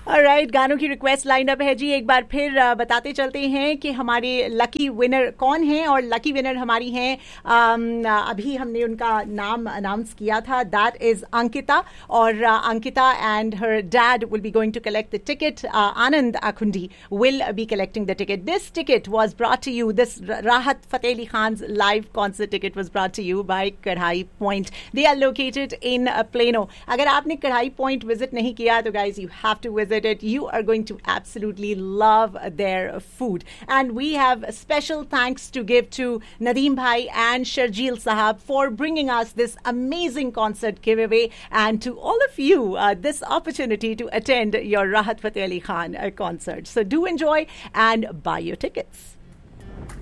Alright, गानों की request line up है जी। एक बार फिर बताते चलते हैं कि हमारे लकी विनर कौन हैं, और लकी विनर हमारी हैं, अभी हमने उनका नाम अनाउंस किया था, दैट इज अंकिता। और Ankita and her dad will be going to collect the ticket. Anand Akundi will be collecting the ticket. This ticket was brought to you, this Rahat Fateh Ali Khan's live concert ticket was brought to you by Kadhai Point. They are located in Plano. अगर आपने कढ़ाई point visit नहीं किया तो guys you have to visit it. You are going to absolutely love their food. And we have special thanks to give to Nadeem Bhai and Sharjeel Sahab for bringing us this amazing concert giveaway, and to all of you this opportunity to attend your Rahat Fateh Ali Khan concert. So do enjoy and buy your tickets.